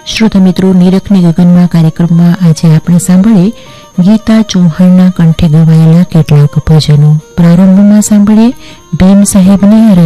श्रोता मित्रों, निरखनी गगनमा कार्यक्रमમાં આજે આપણે સાંભળીએ ગીતા ચૌહાણના કંઠે ગવાયેલા કેટલાક ભજનો। પ્રારંભમાં સાંભળીએ ભીમ સાહેબની